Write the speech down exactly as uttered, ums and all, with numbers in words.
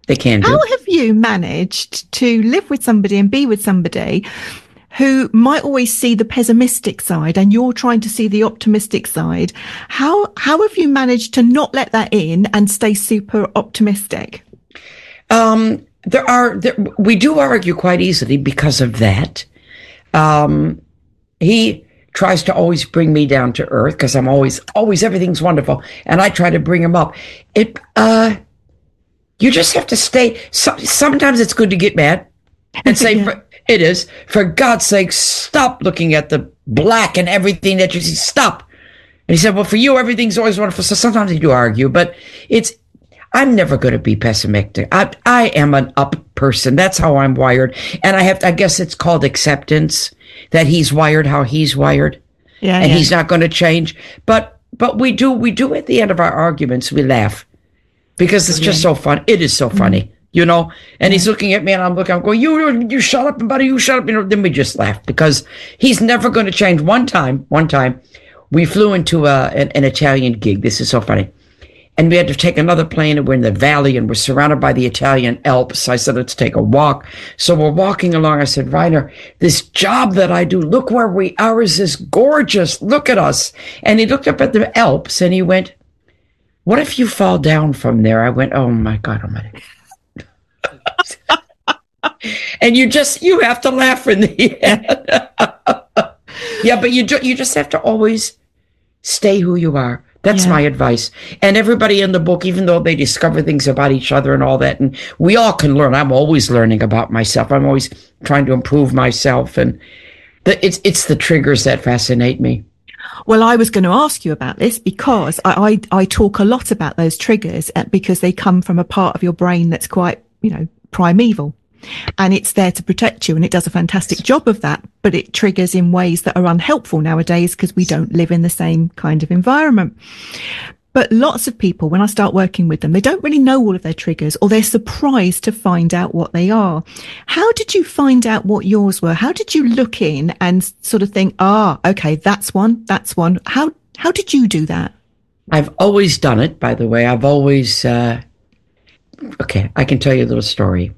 They can do. How have you managed to live with somebody and be with somebody who might always see the pessimistic side and you're trying to see the optimistic side? How how have you managed to not let that in and stay super optimistic? Um, there are, there, we do argue quite easily because of that. Um, he tries to always bring me down to earth because I'm always, always, everything's wonderful. And I try to bring him up. It, uh, you just have to stay. So, sometimes it's good to get mad and say, yeah. for, it is, for God's sake, stop looking at the black and everything that you see. Stop. And he said, well, for you, everything's always wonderful. So sometimes you do argue, but it's, I'm never going to be pessimistic. I, I am an up person. That's how I'm wired. And I have to, I guess it's called acceptance that he's wired how he's wired. Yeah. And yeah. he's not going to change. But, but we do, we do at the end of our arguments, we laugh because it's just so fun. It is so funny, mm-hmm. you know, and yeah. he's looking at me and I'm looking, I'm going, you, you shut up, buddy, you shut up. You know, then we just laugh because he's never going to change. One time, one time we flew into a, an, an Italian gig. This is so funny. And we had to take another plane, and we're in the valley, and we're surrounded by the Italian Alps. I said, let's take a walk. So we're walking along. I said, Reiner, this job that I do, look where we are, is this gorgeous. Look at us. And he looked up at the Alps, and he went, what if you fall down from there? I went, oh, my God almighty. And you just, you have to laugh in the end. Yeah, but you, ju- you just have to always stay who you are. That's yeah. my advice. And everybody in the book, even though they discover things about each other and all that, and we all can learn. I'm always learning about myself. I'm always trying to improve myself. And the, it's it's the triggers that fascinate me. Well, I was going to ask you about this because I, I, I talk a lot about those triggers because they come from a part of your brain that's quite, you know, primeval. And it's there to protect you, and it does a fantastic job of that, but it triggers in ways that are unhelpful nowadays because we don't live in the same kind of environment. But lots of people, when I start working with them, they don't really know all of their triggers, or they're surprised to find out what they are. How did you find out what yours were? How did you look in and sort of think, ah, okay, that's one, that's one. How, how did you do that? I've always done it, by the way. I've always, uh, okay, I can tell you a little story.